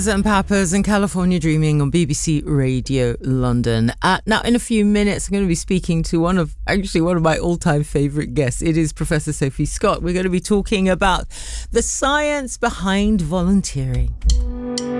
And Papas and California Dreaming on BBC Radio London. Now, in a few minutes, I'm going to be speaking to one of my all-time favourite guests. It is Professor Sophie Scott. We're going to be talking about the science behind volunteering.